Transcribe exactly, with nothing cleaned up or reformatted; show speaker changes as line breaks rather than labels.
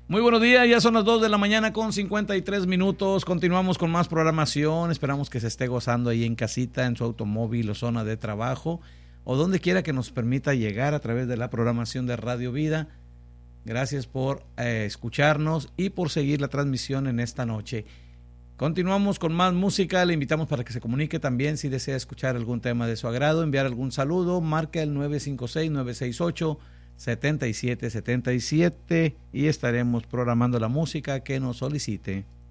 Muy buenos días, ya son las dos de la mañana con cincuenta y tres minutos. Continuamos con más programación. Esperamos que se esté gozando ahí en casita, en su automóvil o zona de trabajo, o donde quiera que nos permita llegar a través de la programación de Radio Vida. Gracias por eh, escucharnos y por seguir la transmisión en esta noche. Continuamos con más música. Le invitamos para que se comunique también si desea escuchar algún tema de su agrado, enviar algún saludo. Marca el nueve cinco seis, nueve seis ocho, siete siete siete siete y estaremos programando la música que nos solicite.